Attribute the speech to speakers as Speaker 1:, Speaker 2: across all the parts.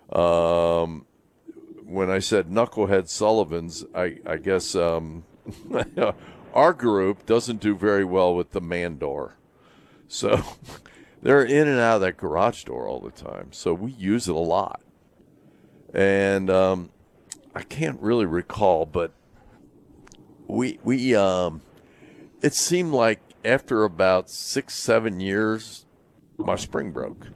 Speaker 1: When I said Knucklehead Sullivans, I guess our group doesn't do very well with the man door. So they're in and out of that garage door all the time. So we use it a lot. And I can't really recall, but we it seemed like after about 6-7 years, my spring broke.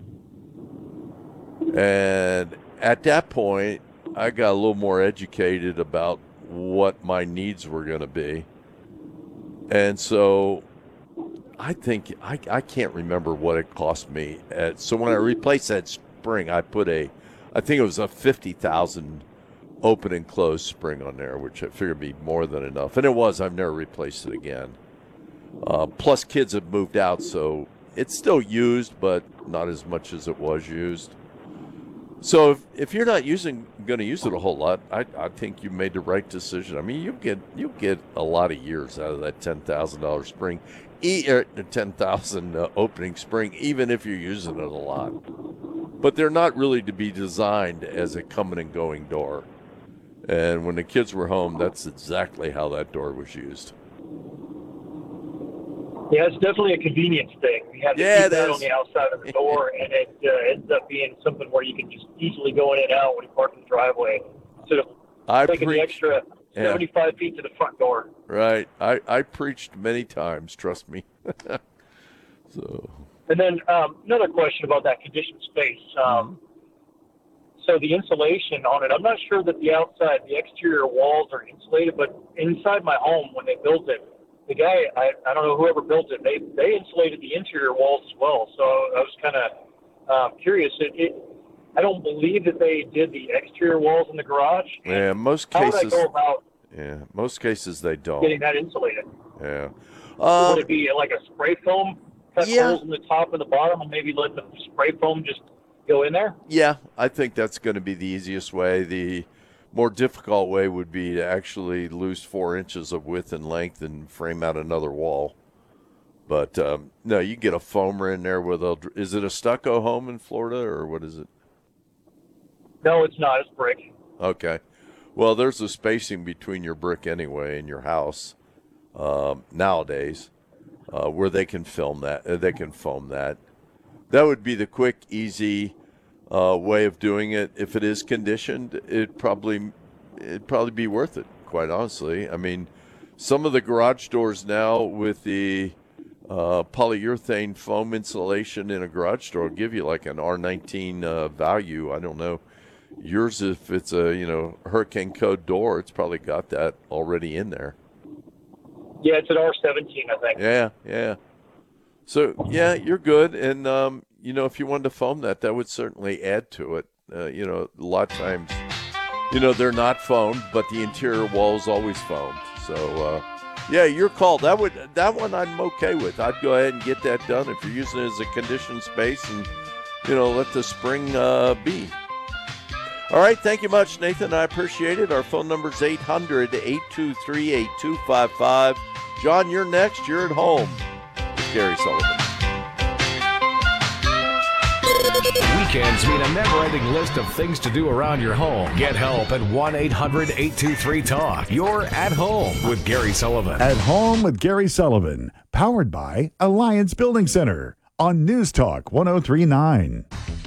Speaker 1: And at that point, I got a little more educated about what my needs were going to be. And so I think I can't remember what it cost me. So when I replaced that spring, I think it was a 50,000 open and closed spring on there, which I figured would be more than enough. And it was. I've never replaced it again. Plus, kids have moved out, so it's still used, but not as much as it was used. So if you're not going to use it a whole lot, I think you made the right decision. I mean, you'll get a lot of years out of that $10,000 spring, 10,000 opening spring, even if you're using it a lot. But they're not really to be designed as a coming and going door. And when the kids were home, that's exactly how that door was used.
Speaker 2: Yeah, it's definitely a convenience thing. We have to keep that on the outside of the door, and it ends up being something where you can just easily go in and out when you park in the driveway instead of taking the extra 75 feet to the front door.
Speaker 1: Right. I preached many times, trust me. So.
Speaker 2: And then another question about that conditioned space. So the insulation on it, I'm not sure that the exterior walls are insulated, but inside my home when they built it, the guy, I don't know, whoever built it, they insulated the interior walls as well. So I was kind of curious. I don't believe that they did the exterior walls in the garage.
Speaker 1: Yeah, most cases.
Speaker 2: How would I go about
Speaker 1: most cases they don't.
Speaker 2: getting that insulated?
Speaker 1: Yeah.
Speaker 2: Would it be like a spray foam, cut holes in the top and the bottom, and maybe let the spray foam just go in there?
Speaker 1: Yeah, I think that's going to be the easiest way. The more difficult way would be to actually lose 4 inches of width and length and frame out another wall. But no, you get a foamer in there with is it a stucco home in Florida or what is it?
Speaker 2: No, it's not. It's brick.
Speaker 1: Okay. Well, there's a spacing between your brick anyway and your house nowadays where they can foam that. That would be the quick, easy way of doing it. If it is conditioned, it'd probably be worth it, quite honestly. I mean, some of the garage doors now with the polyurethane foam insulation in a garage door give you like an R19 value. I don't know. Yours, if it's a hurricane code door, it's probably got that already in there.
Speaker 2: Yeah, it's an R17, I think.
Speaker 1: Yeah. So, yeah, you're good. And, if you wanted to foam that would certainly add to it. A lot of times, they're not foamed, but the interior wall is always foamed. So, yeah, your call. That one I'm okay with. I'd go ahead and get that done if you're using it as a conditioned space and, let the spring be. All right, thank you much, Nathan. I appreciate it. Our phone number is 800-823-8255. John, you're next. You're at home with Gary Sullivan.
Speaker 3: Weekends mean a never-ending list of things to do around your home. Get help at 1-800-823-TALK. You're at home with Gary Sullivan.
Speaker 4: At home with Gary Sullivan. Powered by Alliance Building Center on News Talk 103.9.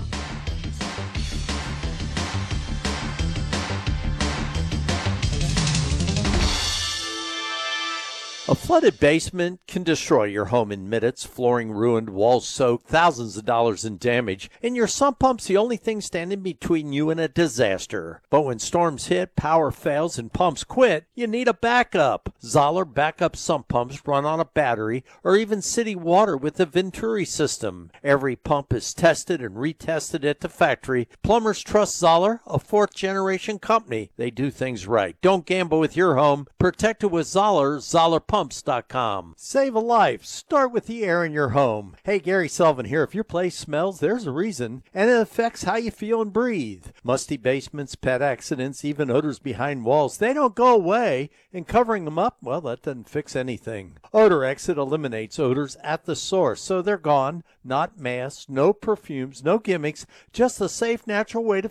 Speaker 5: A flooded basement can destroy your home in minutes. Flooring ruined, walls soaked, thousands of dollars in damage, and your sump pump's the only thing standing between you and a disaster. But when storms hit, power fails, and pumps quit, you need a backup. Zoller backup sump pumps run on a battery or even city water with the Venturi system. Every pump is tested and retested at the factory. Plumbers trust Zoller, a fourth-generation company. They do things right. Don't gamble with your home. Protect it with Zoller, ZollerPumps.com. Save a life. Start with the air in your home. Hey, Gary Sullivan here. If your place smells, there's a reason, and it affects how you feel and breathe. Musty basements, pet accidents, even odors behind walls, they don't go away, and covering them up, well, that doesn't fix anything. Odor Exit eliminates odors at the source, so they're gone. Not masks, no perfumes, no gimmicks, just a safe, natural way to